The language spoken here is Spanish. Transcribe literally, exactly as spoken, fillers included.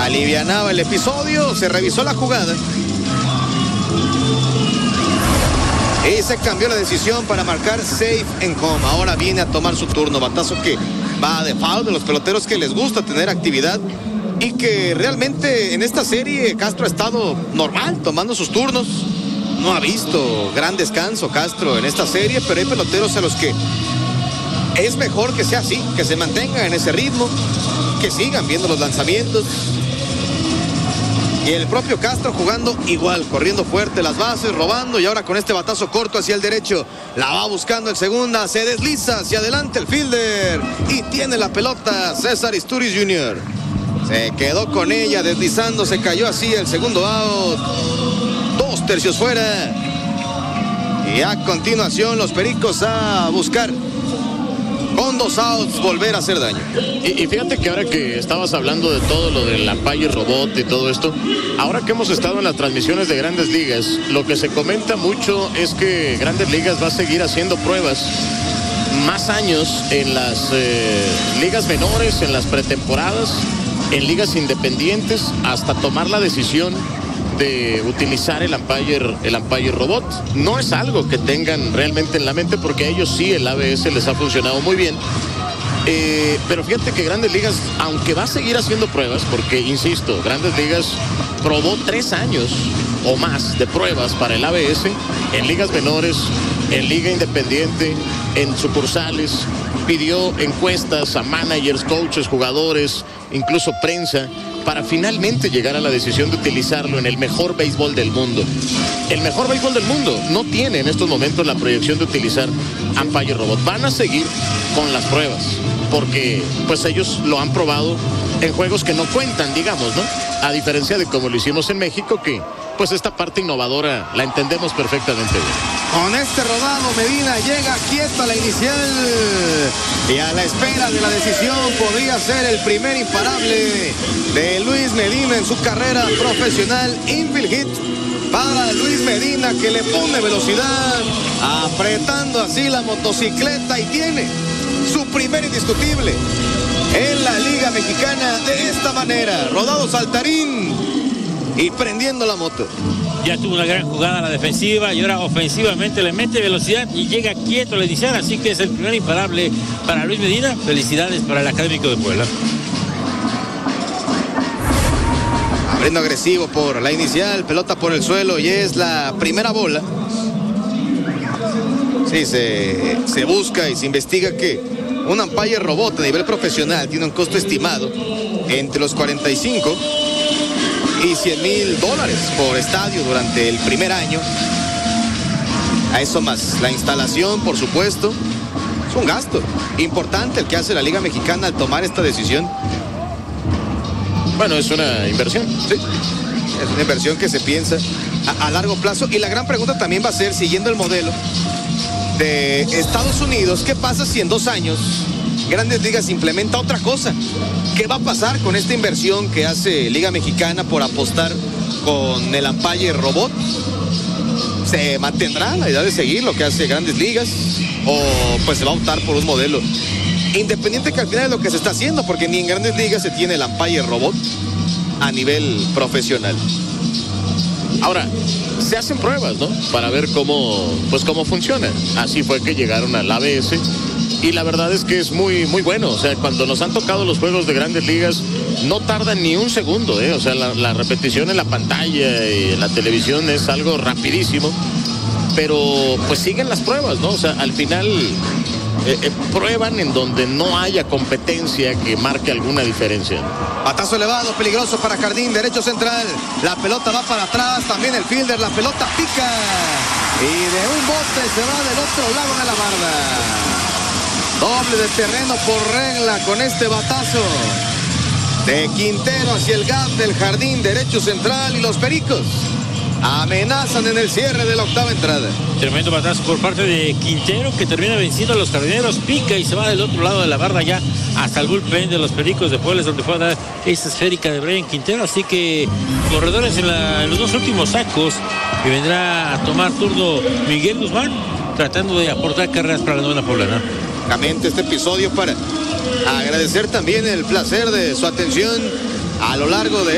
alivianaba el episodio, se revisó la jugada y se cambió la decisión para marcar safe en home. Ahora viene a tomar su turno. Batazo que va de foul de los peloteros que les gusta tener actividad y que realmente en esta serie Castro ha estado normal, tomando sus turnos. No ha visto gran descanso Castro en esta serie, pero hay peloteros a los que es mejor que sea así, que se mantengan en ese ritmo, que sigan viendo los lanzamientos. Y el propio Castro jugando igual, corriendo fuerte las bases, robando, y ahora con este batazo corto hacia el derecho, la va buscando el segunda, se desliza hacia adelante el fielder y tiene la pelota César Isturiz junior Se quedó con ella deslizando, se cayó así el segundo out, dos tercios fuera, y a continuación los Pericos a buscar con dos outs volver a hacer daño. Y, y fíjate que ahora que estabas hablando de todo lo del umpire robot y todo esto, ahora que hemos estado en las transmisiones de Grandes Ligas, lo que se comenta mucho es que Grandes Ligas va a seguir haciendo pruebas más años en las eh, ligas menores, en las pretemporadas, en ligas independientes, hasta tomar la decisión de utilizar el umpire, el umpire robot. No es algo que tengan realmente en la mente, porque a ellos sí el A B S les ha funcionado muy bien. Eh, pero fíjate que Grandes Ligas, aunque va a seguir haciendo pruebas, porque insisto, Grandes Ligas probó tres años o más de pruebas para el A B S en ligas menores, en liga independiente, en sucursales, pidió encuestas a managers, coaches, jugadores, incluso prensa, para finalmente llegar a la decisión de utilizarlo en el mejor béisbol del mundo. El mejor béisbol del mundo no tiene en estos momentos la proyección de utilizar umpire robot. Van a seguir con las pruebas, porque pues ellos lo han probado en juegos que no cuentan, digamos, ¿no? A diferencia de como lo hicimos en México, que pues esta parte innovadora la entendemos perfectamente bien. Con este rodado, Medina llega quieto a la inicial y a la espera de la decisión. Podría ser el primer imparable de Luis Medina en su carrera profesional. Infield hit para Luis Medina, que le pone velocidad, apretando así la motocicleta, y tiene su primer indiscutible en la Liga Mexicana de esta manera. Rodado saltarín y prendiendo la moto. Ya tuvo una gran jugada a la defensiva y ahora ofensivamente le mete velocidad y llega quieto a la inicial, así que es el primer imparable para Luis Medina. Felicidades para el Académico de Puebla. Abriendo agresivo por la inicial, pelota por el suelo y es la primera bola. Sí, se, se busca y se investiga que un umpire robot a nivel profesional tiene un costo estimado entre los cuarenta y cinco y cien mil dólares por estadio durante el primer año. A eso más la instalación, por supuesto. Es un gasto importante el que hace la Liga Mexicana al tomar esta decisión. Bueno, es una inversión, sí. Es una inversión que se piensa a, a largo plazo. Y la gran pregunta también va a ser, siguiendo el modelo de Estados Unidos, ¿qué pasa si en dos años Grandes Ligas implementa otra cosa? ¿Qué va a pasar con esta inversión que hace Liga Mexicana por apostar con el umpire robot? ¿Se mantendrá la idea de seguir lo que hace Grandes Ligas? ¿O pues se va a optar por un modelo independiente, que al final es lo que se está haciendo? Porque ni en Grandes Ligas se tiene el umpire robot a nivel profesional. Ahora, se hacen pruebas, ¿no? Para ver cómo, pues cómo funciona. Así fue que llegaron al A B S. Y la verdad es que es muy, muy bueno. O sea, cuando nos han tocado los juegos de Grandes Ligas, no tardan ni un segundo, ¿eh? O sea, la, la repetición en la pantalla y en la televisión es algo rapidísimo. Pero pues siguen las pruebas, ¿no? O sea, al final eh, eh, prueban en donde no haya competencia que marque alguna diferencia, ¿no? Batazo elevado, peligroso para Jardín, derecho central. La pelota va para atrás, también el fielder, la pelota pica. Y de un bote se va del otro lado de la barda. Doble de terreno por regla con este batazo de Quintero hacia el gap del Jardín, derecho central, y los Pericos amenazan en el cierre de la octava entrada. Tremendo batazo por parte de Quintero, que termina venciendo a los Jardineros, pica y se va del otro lado de la barda, ya hasta el bullpen de los Pericos de Puebla, donde fue a dar esa esférica de Brian Quintero. Así que corredores en, la, en los dos últimos sacos, y vendrá a tomar turno Miguel Guzmán, tratando de aportar carreras para la novena poblana. Este episodio para agradecer también el placer de su atención a lo largo de